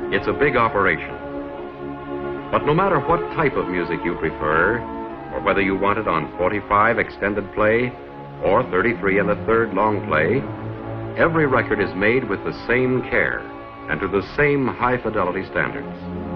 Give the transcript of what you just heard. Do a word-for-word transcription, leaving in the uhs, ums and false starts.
It's a big operation. But no matter what type of music you prefer, or whether you want it on forty-five extended play or thirty-three and a third long play, every record is made with the same care and to the same high fidelity standards.